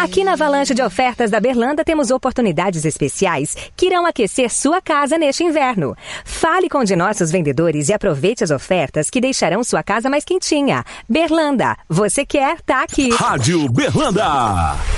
Aqui na Avalanche de Ofertas da Berlanda temos oportunidades especiais que irão aquecer sua casa neste inverno. Fale com um de nossos vendedores e aproveite as ofertas que deixarão sua casa mais quentinha. Berlanda, você quer, tá aqui. Rádio Berlanda.